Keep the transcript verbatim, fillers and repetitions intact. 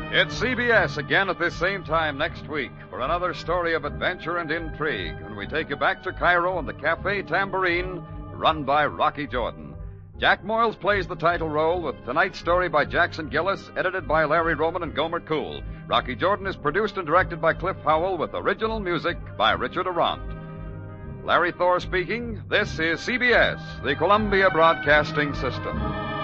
It's C B S again at this same time next week for another story of adventure and intrigue, and we take you back to Cairo and the Cafe Tambourine, run by Rocky Jordan. Jack Moyles plays the title role, with tonight's story by Jackson Gillis, edited by Larry Roman and Gomer Cool. Rocky Jordan is produced and directed by Cliff Howell, with original music by Richard Arant. Larry Thor speaking. This is C B S, the Columbia Broadcasting System.